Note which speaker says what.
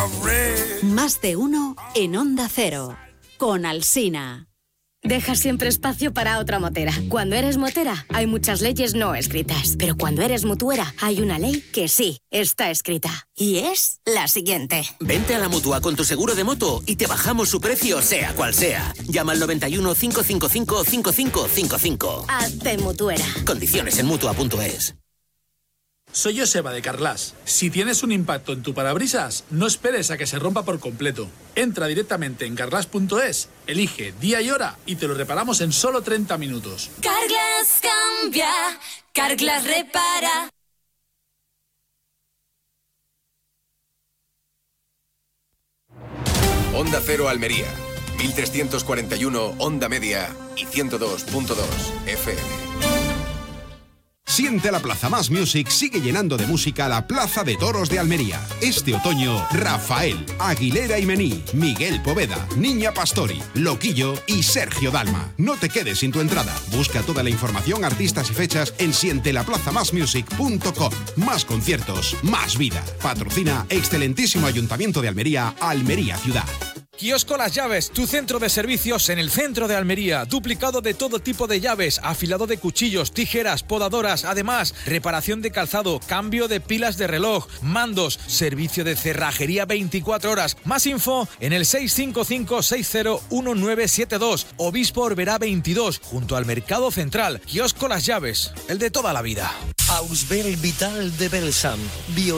Speaker 1: Más de uno en Onda Cero, con Alsina.
Speaker 2: Deja siempre espacio para otra motera. Cuando eres motera, hay muchas leyes no escritas. Pero cuando eres mutuera, hay una ley que sí está escrita. Y es la siguiente.
Speaker 3: Vente a la Mutua con tu seguro de moto y te bajamos su precio, sea cual sea. Llama al 91 555 5555.
Speaker 2: Hazte mutuera.
Speaker 3: Condiciones en Mutua.es.
Speaker 4: Soy Joseba de Carglass. Si tienes un impacto en tu parabrisas, no esperes a que se rompa por completo. Entra directamente en Carglass.es, elige día y hora y te lo reparamos en solo 30 minutos.
Speaker 5: Carglass cambia, Carglass repara.
Speaker 6: Onda Cero Almería, 1341 Onda Media y 102.2 FM.
Speaker 7: Siente la Plaza Más Music sigue llenando de música la Plaza de Toros de Almería. Este otoño, Rafael, Aguilera y Mení, Miguel Poveda, Niña Pastori, Loquillo y Sergio Dalma. No te quedes sin tu entrada. Busca toda la información, artistas y fechas en sientelaplazamasmusic.com. Más conciertos, más vida. Patrocina excelentísimo Ayuntamiento de Almería, Almería Ciudad.
Speaker 8: Kiosco Las Llaves, tu centro de servicios en el centro de Almería. Duplicado de todo tipo de llaves, afilado de cuchillos, tijeras, podadoras, además, reparación de calzado, cambio de pilas de reloj, mandos, servicio de cerrajería 24 horas. Más info en el 655-601972, Obispo Orberá 22, junto al Mercado Central. Kiosco Las Llaves, el de toda la vida.
Speaker 9: Ausbel Vital de Belsam.